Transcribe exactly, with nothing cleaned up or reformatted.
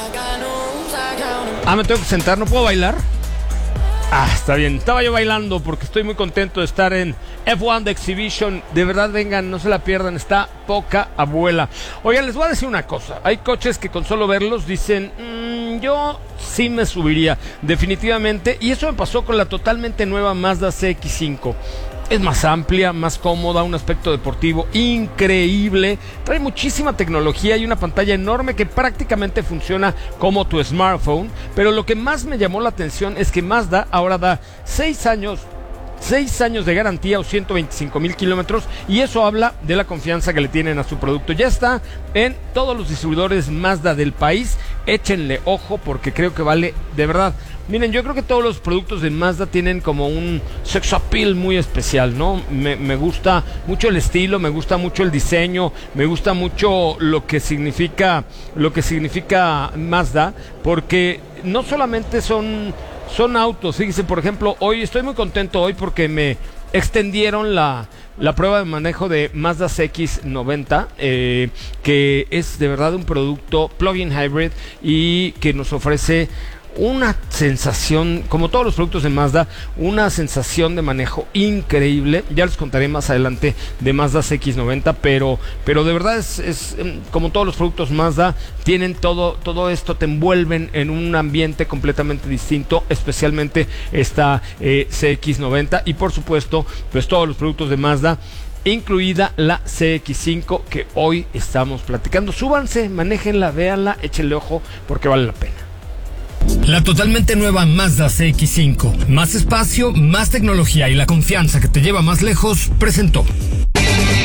Ah, me tengo que sentar, ¿no puedo bailar? Ah, está bien, estaba yo bailando porque estoy muy contento de estar en F uno The Exhibition. De verdad, vengan, no se la pierdan, está poca abuela. Oigan, les voy a decir una cosa. Hay coches que con solo verlos dicen, mmm, yo sí me subiría, definitivamente. Y eso me pasó con la totalmente nueva Mazda C X cinco. Es más amplia, más cómoda, un aspecto deportivo increíble, trae muchísima tecnología y una pantalla enorme que prácticamente funciona como tu smartphone. Pero lo que más me llamó la atención es que Mazda ahora da seis años seis años de garantía o ciento veinticinco mil kilómetros, y eso habla de la confianza que le tienen a su producto. Ya está en todos los distribuidores Mazda del país. Échenle ojo porque creo que vale de verdad. Miren, yo creo que todos los productos de Mazda tienen como un sex appeal muy especial, ¿no? Me, me gusta mucho el estilo, me gusta mucho el diseño, me gusta mucho lo que significa, lo que significa Mazda, porque no solamente son, son autos. Fíjense, por ejemplo, hoy estoy muy contento hoy porque me extendieron la, la prueba de manejo de Mazda C X noventa, eh, que es de verdad un producto plug-in hybrid y que nos ofrece una sensación, como todos los productos de Mazda, una sensación de manejo increíble. Ya les contaré más adelante de Mazda C X noventa, pero, pero de verdad es, es como todos los productos Mazda, tienen todo, todo esto, te envuelven en un ambiente completamente distinto, especialmente esta eh, C X noventa y por supuesto, pues todos los productos de Mazda, incluida la C X cinco que hoy estamos platicando. Súbanse, manéjenla, véanla, échenle ojo porque vale la pena. La totalmente nueva Mazda C X cinco, más espacio, más tecnología y la confianza que te lleva más lejos, presentó.